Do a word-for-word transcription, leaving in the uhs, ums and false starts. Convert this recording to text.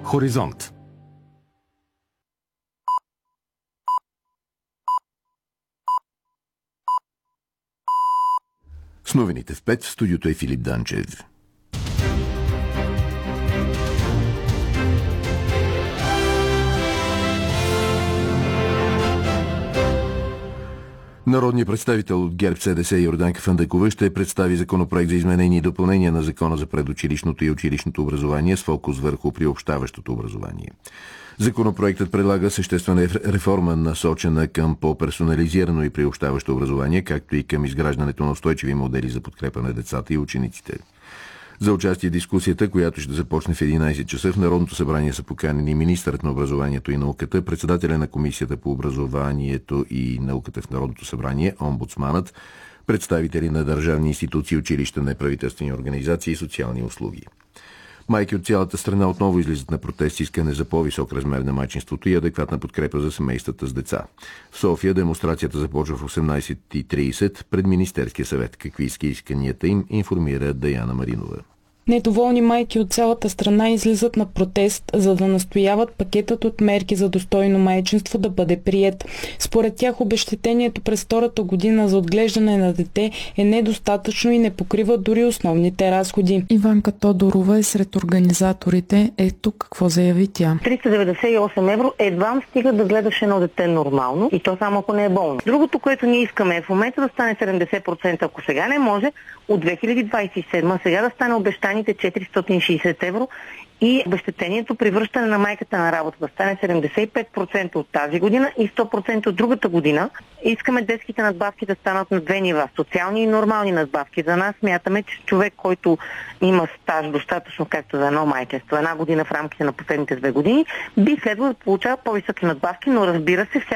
Хоризонт. С новините в пет в студиото е Филип Данчев. Народният представител от ГЕРБ-СДС Йорданка Фандъкова ще представи законопроект за изменение и допълнение на Закона за предучилищното и училищното образование с фокус върху приобщаващото образование. Законопроектът предлага съществена реформа, насочена към по-персонализирано и приобщаващо образование, както и към изграждането на устойчиви модели за подкрепа на децата и учениците. За участие в дискусията, която ще започне в единайсет часа, в Народното събрание са поканени министърът на образованието и науката, председателя на Комисията по образованието и науката в Народното събрание, омбудсманът, представители на държавни институции, училища, неправителствени организации и социални услуги. Майки от цялата страна отново излизат на протест с искане за по-висок размер на майчинството и адекватна подкрепа за семействата с деца. В София демонстрацията започва в осемнайсет и трийсет пред Министерския съвет. Какви иска исканията им, информира Даяна Маринова. Недоволни майки от цялата страна излизат на протест, за да настояват пакетът от мерки за достойно майчинство да бъде приет. Според тях обезщетението през втората година за отглеждане на дете е недостатъчно и не покрива дори основните разходи. Иванка Тодорова е сред организаторите. Ето какво заяви тя. триста деветдесет и осем евро едва стига да гледаш едно дете нормално и то само ако не е болно. Другото, което ние искаме е в момента да стане седемдесет процента, ако сега не може, от две хиляди двайсет и седма сега да стане обещаните четиристотин и шейсет евро и обезщетението при връщане на майката на работа да стане седемдесет и пет процента от тази година и сто процента от другата година. Искаме детските надбавки да станат на две нива. Социални и нормални надбавки. За нас смятаме, че човек, който има стаж достатъчно както за едно майчинство, една година в рамките на последните две години, би следвало да получава по-високи надбавки, но разбира се,